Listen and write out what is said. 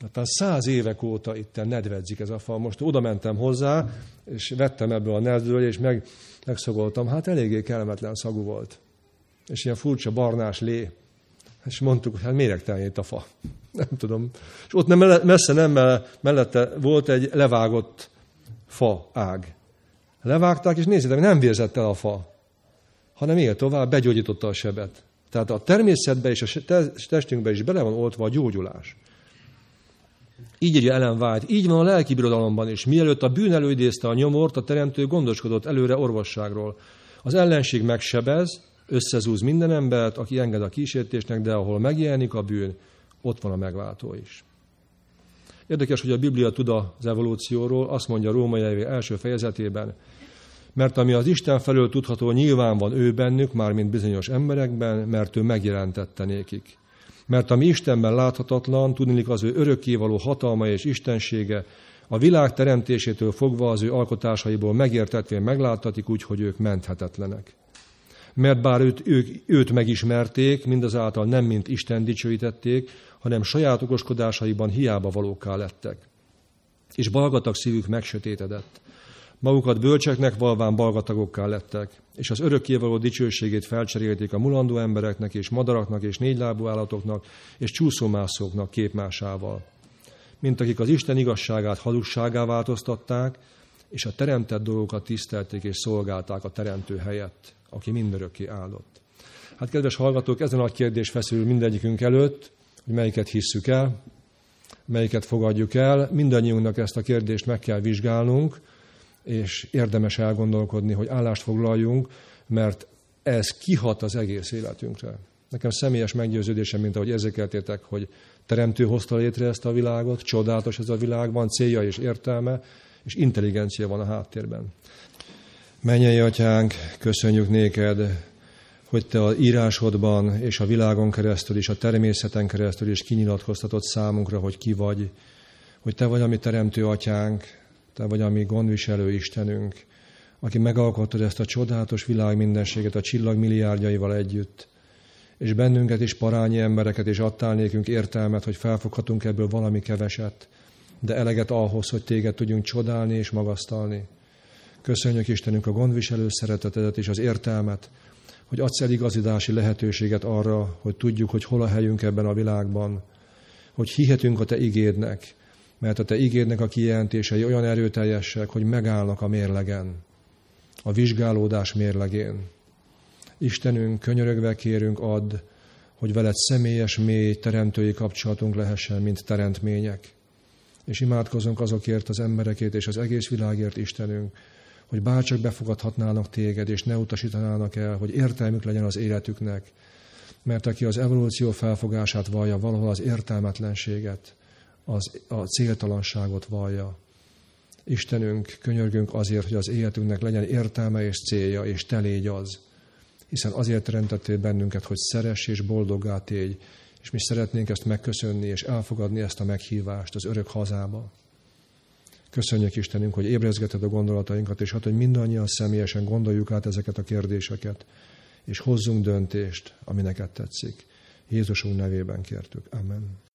Tehát 100 évek óta itten nedvedzik ez a fa. Most oda mentem hozzá, és vettem ebből a nedvről, és megszagoltam. Hát eléggé kellemetlen szagú volt. És ilyen furcsa barnás lé. És mondtuk, hogy hát méregtelen itt a fa. Nem tudom. És ott messze nem mellette volt egy levágott fa ág. Levágták, és nézzétek, nem vérzett el a fa, hanem él tovább, begyógyította a sebet. Tehát a természetben és a testünkben is bele van oltva a gyógyulás. Így írja Ellen White, így van a lelki birodalomban is. Mielőtt a bűn előidézte a nyomort, a teremtő gondoskodott előre orvosságról. Az ellenség megsebez, összezúz minden embert, aki enged a kísértésnek, de ahol megjelenik a bűn, ott van a megváltó is. Érdekes, hogy a Biblia tud az evolúcióról, azt mondja a Római levél első fejezetében, mert ami az Isten felől tudható, nyilván van ő bennük, mármint bizonyos emberekben, mert ő megjelentette nékik. Mert ami Istenben láthatatlan, tudniillik az ő örökkévaló hatalma és istensége, a világ teremtésétől fogva az ő alkotásaiból megértetvén megláttatik úgy, hogy ők menthetetlenek. Mert bár őt megismerték, mindazáltal nem mint Isten dicsőítették, hanem saját okoskodásaiban hiába valókká lettek. És balgatag szívük megsötétedett. Magukat bölcseknek valván balgatagokká lettek, és az örökkévaló dicsőségét felcserélték a mulandó embereknek és madaraknak és négylábú állatoknak és csúszómászóknak képmásával. Mint akik az Isten igazságát hazugságá változtatták, és a teremtett dolgokat tisztelték és szolgálták a teremtő helyett, aki mindörökké áldott. Hát kedves hallgatók, ez a nagy kérdés feszül mindegyikünk előtt, hogy melyiket hisszük el, melyiket fogadjuk el. Mindannyiunknak ezt a kérdést meg kell vizsgálnunk, és érdemes elgondolkodni, hogy állást foglaljunk, mert ez kihat az egész életünkre. Nekem személyes meggyőződésem, mint ahogy érzékeltétek, hogy teremtő hozta létre ezt a világot, csodálatos ez a világ, van célja és értelme, és intelligencia van a háttérben. Mennyei Atyánk, köszönjük néked, hogy te az írásodban és a világon keresztül és a természeten keresztül is kinyilatkoztatod számunkra, hogy ki vagy, hogy te vagy a mi teremtő atyánk, te vagy a mi gondviselő Istenünk, aki megalkottad ezt a csodálatos világ mindenséget a csillagmilliárdjaival együtt, és bennünket is parányi embereket, és adtál nékünk értelmet, hogy felfoghatunk ebből valami keveset, de eleget ahhoz, hogy téged tudjunk csodálni és magasztalni. Köszönjük Istenünk a gondviselő szeretetedet és az értelmet, hogy adsz eligazidási lehetőséget arra, hogy tudjuk, hogy hol a helyünk ebben a világban, hogy hihetünk a te igédnek, mert a te igédnek a kijelentései olyan erőteljesek, hogy megállnak a mérlegen, a vizsgálódás mérlegén. Istenünk, könyörögve kérünk, add, hogy veled személyes, mély teremtői kapcsolatunk lehessen, mint teremtmények. És imádkozunk azokért az emberekért és az egész világért, Istenünk, hogy bárcsak befogadhatnának téged, és ne utasítanának el, hogy értelmük legyen az életüknek. Mert aki az evolúció felfogását vallja, valahol az értelmetlenséget, a céltalanságot vallja. Istenünk, könyörgünk azért, hogy az életünknek legyen értelme és célja, és te légy az. Hiszen azért teremtettél bennünket, hogy szeress és boldoggá tégy, és mi szeretnénk ezt megköszönni, és elfogadni ezt a meghívást az örök hazába. Köszönjük Istenünk, hogy ébrezgeted a gondolatainkat, és hogy mindannyian személyesen gondoljuk át ezeket a kérdéseket, és hozzunk döntést, ami neked tetszik. Jézusunk nevében kértük. Amen.